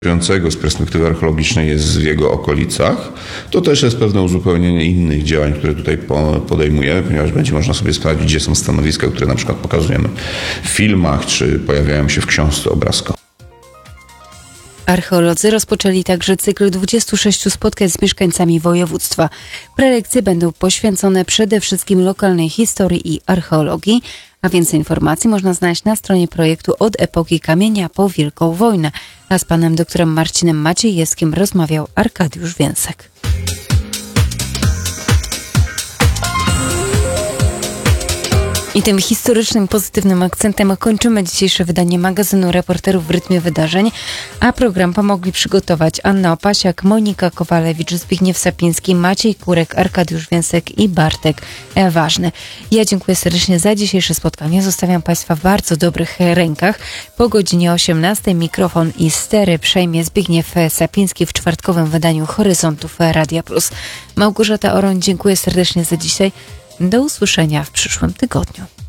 z perspektywy archeologicznej jest w jego okolicach, to też jest pewne uzupełnienie innych działań, które tutaj podejmujemy, ponieważ będzie można sobie sprawdzić, gdzie są stanowiska, które na przykład pokazujemy w filmach, czy pojawiają się w książce obrazkowej. Archeolodzy rozpoczęli także cykl 26 spotkań z mieszkańcami województwa. Prelekcje będą poświęcone przede wszystkim lokalnej historii i archeologii, a więcej informacji można znaleźć na stronie projektu Od epoki kamienia po Wielką Wojnę. A z panem doktorem Marcinem Maciejewskim rozmawiał Arkadiusz Więcek. I tym historycznym, pozytywnym akcentem kończymy dzisiejsze wydanie magazynu Reporterów w rytmie wydarzeń, a program pomogli przygotować Anna Opasiak, Monika Kowalewicz, Zbigniew Sapiński, Maciej Kurek, Arkadiusz Więcek i Bartek Ważny. Ja dziękuję serdecznie za dzisiejsze spotkanie. Zostawiam Państwa w bardzo dobrych rękach. Po godzinie 18 mikrofon i stery przejmie Zbigniew Sapiński w czwartkowym wydaniu Horyzontów Radia Plus. Małgorzata Oroń, dziękuję serdecznie za dzisiaj. Do usłyszenia w przyszłym tygodniu.